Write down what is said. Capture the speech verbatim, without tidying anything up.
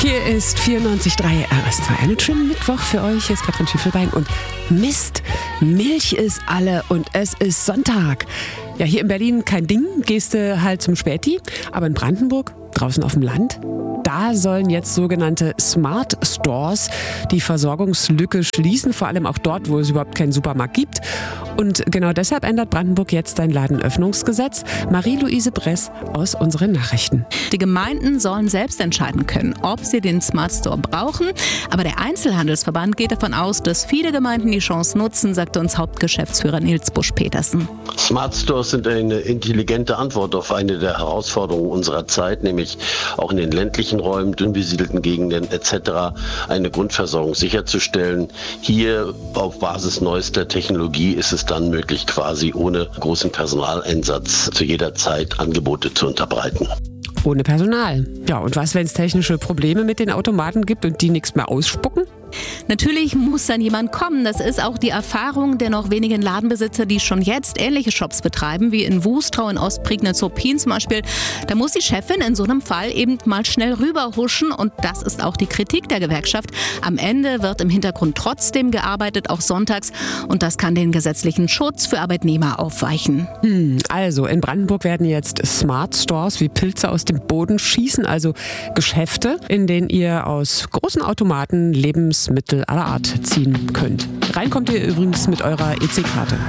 Hier ist vierundneunzig Komma drei R S zwei. Einen schönen Mittwoch für euch. Hier ist Katrin Schiefelbein und Mist, Milch ist alle und es ist Sonntag. Ja, hier in Berlin kein Ding, gehst du halt zum Späti, aber in Brandenburg, draußen auf dem Land, da sollen jetzt sogenannte Smart Stores die Versorgungslücke schließen, vor allem auch dort, wo es überhaupt keinen Supermarkt gibt. Und genau deshalb ändert Brandenburg jetzt sein Ladenöffnungsgesetz. Marie-Louise Bress aus unseren Nachrichten. Die Gemeinden sollen selbst entscheiden können, ob sie den Smart Store brauchen. Aber der Einzelhandelsverband geht davon aus, dass viele Gemeinden die Chance nutzen, sagte uns Hauptgeschäftsführer Nils Busch-Petersen. Smart Stores sind eine intelligente Antwort auf eine der Herausforderungen unserer Zeit, nämlich auch in den ländlichen Räumen, dünn besiedelten Gegenden et cetera eine Grundversorgung sicherzustellen. Hier auf Basis neuester Technologie ist es dann möglich, quasi ohne großen Personaleinsatz zu jeder Zeit Angebote zu unterbreiten. Ohne Personal. Ja, und was, wenn es technische Probleme mit den Automaten gibt und die nichts mehr ausspucken? Natürlich muss dann jemand kommen. Das ist auch die Erfahrung der noch wenigen Ladenbesitzer, die schon jetzt ähnliche Shops betreiben, wie in Wustrau, in Ostprignitz-Ruppin zum Beispiel. Da muss die Chefin in so einem Fall eben mal schnell rüberhuschen und das ist auch die Kritik der Gewerkschaft. Am Ende wird im Hintergrund trotzdem gearbeitet, auch sonntags, und das kann den gesetzlichen Schutz für Arbeitnehmer aufweichen. Hm, also in Brandenburg werden jetzt Smart Stores wie Pilze aus dem Boden schießen, also Geschäfte, in denen ihr aus großen Automaten Lebensmittel aller Art ziehen könnt. Rein kommt ihr übrigens mit eurer E C-Karte.